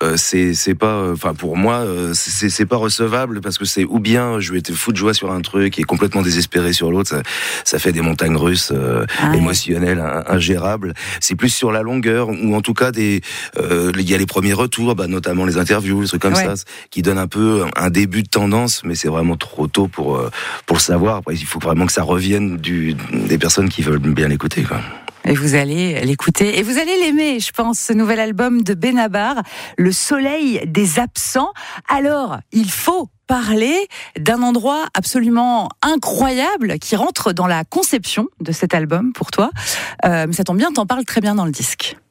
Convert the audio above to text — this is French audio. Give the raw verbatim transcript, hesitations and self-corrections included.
euh, c'est c'est pas, enfin pour moi, euh, c'est c'est pas recevable parce que c'est ou bien je vais être fou de joie sur un truc et complètement désespéré sur l'autre, ça, ça fait des montagnes russes euh, ah, émotionnelles ouais. ingérables. C'est plus sur la longueur ou en tout cas des, euh, il y a les premiers retours, bah, notamment les interviews, des trucs comme ouais. ça, qui donnent un peu un début de tendance, mais c'est vraiment trop tôt pour euh, pour le savoir. Après, il faut vraiment que ça revienne du des personnes qui veulent bien l'écouter, quoi. Et vous allez l'écouter et vous allez l'aimer, je pense, ce nouvel album de Benabar, Le Soleil des Absents. Alors, il faut parler d'un endroit absolument incroyable qui rentre dans la conception de cet album pour toi. Euh, mais ça tombe bien, t'en parles très bien dans le disque.